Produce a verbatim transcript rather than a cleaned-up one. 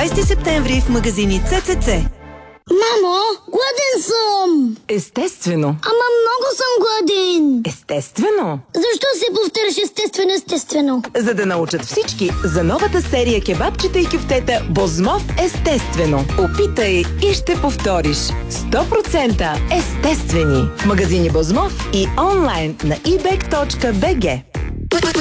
двайсети септември в магазини ЦЦЦ. Мамо, гладен съм! Естествено. Ама много съм гладен! Естествено. Защо се повтаряш естествено, естествено? За да научат всички за новата серия кебабчета и кюфтета Бозмов естествено. Опитай и ще повториш. сто процента естествени. В магазини Бозмов и онлайн на и бек точка би джи.